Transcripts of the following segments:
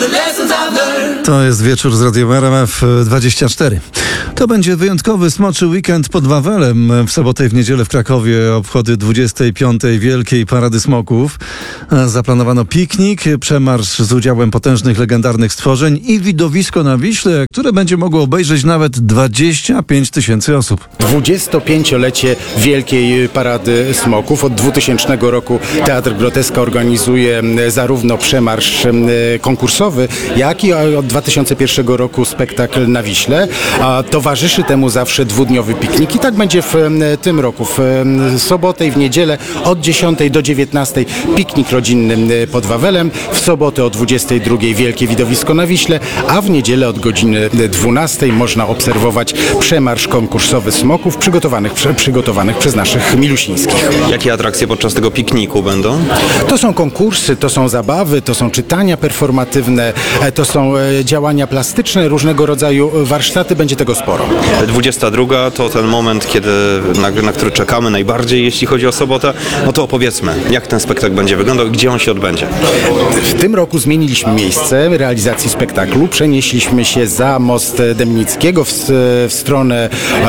To jest wieczór z Radiem RMF 24. To będzie wyjątkowy smoczy weekend pod Wawelem. W sobotę i w niedzielę w Krakowie obchody 25. Wielkiej Parady Smoków. Zaplanowano piknik, przemarsz z udziałem potężnych, legendarnych stworzeń i widowisko na Wiśle, które będzie mogło obejrzeć nawet 25 000 osób. 25-lecie Wielkiej Parady Smoków. Od 2000 roku Teatr Groteska organizuje zarówno przemarsz konkursowy, jak i od 2001 roku spektakl na Wiśle. A towarzyszy temu zawsze dwudniowy piknik i tak będzie w tym roku. W sobotę i w niedzielę od 10 do 19 piknik rodzinny pod Wawelem, w sobotę o 22 wielkie widowisko na Wiśle, a w niedzielę od godziny 12 można obserwować przemarsz konkursowy smoków przygotowanych przez naszych milusińskich. Jakie atrakcje podczas tego pikniku będą? To są konkursy, to są zabawy, to są czytania performatywne, to są działania plastyczne, różnego rodzaju warsztaty, będzie tego sporo. 22 to ten moment, na który czekamy najbardziej, jeśli chodzi o sobotę. No to opowiedzmy, jak ten spektakl będzie wyglądał i gdzie on się odbędzie. W tym roku zmieniliśmy miejsce realizacji spektaklu. Przenieśliśmy się za most Dębnickiego w stronę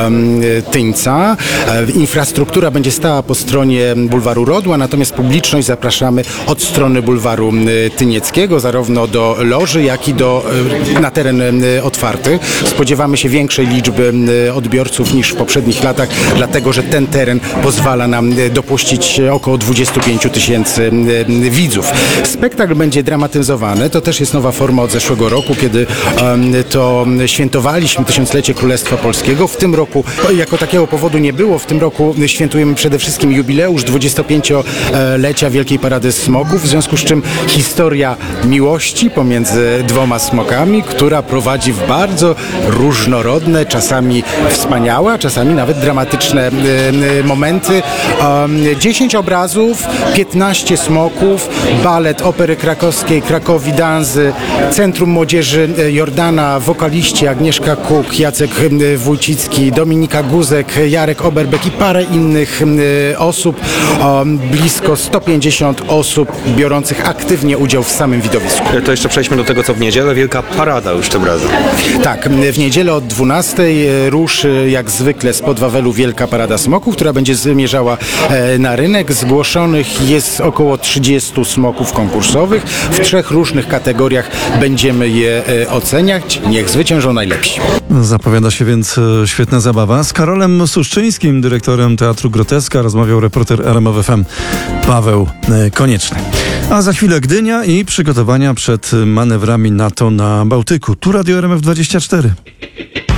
Tyńca. Infrastruktura będzie stała po stronie bulwaru Rodła, natomiast publiczność zapraszamy od strony bulwaru Tynieckiego, zarówno do loży, jak i na teren otwarty. Spodziewamy się większej liczby odbiorców niż w poprzednich latach, dlatego że ten teren pozwala nam dopuścić około 25 000 widzów. Spektakl będzie dramatyzowany. To też jest nowa forma od zeszłego roku, kiedy to świętowaliśmy tysiąclecie Królestwa Polskiego. W tym roku jako takiego powodu nie było. W tym roku świętujemy przede wszystkim jubileusz 25-lecia Wielkiej Parady Smoków, w związku z czym historia miłości pomiędzy dwoma smokami, która prowadzi w bardzo różnorodne, czasami wspaniałe, a czasami nawet dramatyczne momenty. 10 obrazów, 15 smoków, balet Opery Krakowskiej, Krakowi Danzy, Centrum Młodzieży Jordana, wokaliści Agnieszka Kuk, Jacek Wójcicki, Dominika Guzek, Jarek Oberbeck i parę innych osób. Blisko 150 osób biorących aktywnie udział w samym widowisku. To jeszcze przejdźmy do tego, co w niedzielę. Wielka parada już tym razem. Tak, w niedzielę od 12 ruszy jak zwykle spod Wawelu Wielka Parada Smoków, która będzie zmierzała na rynek. Zgłoszonych jest około 30 smoków konkursowych. W 3 różnych kategoriach będziemy je oceniać. Niech zwyciężą najlepsi. Zapowiada się więc świetna zabawa. Z Karolem Suszczyńskim, dyrektorem Teatru Groteska, rozmawiał reporter RMF FM Paweł Konieczny. A za chwilę Gdynia i przygotowania przed manewrami NATO na Bałtyku. Tu Radio RMF 24.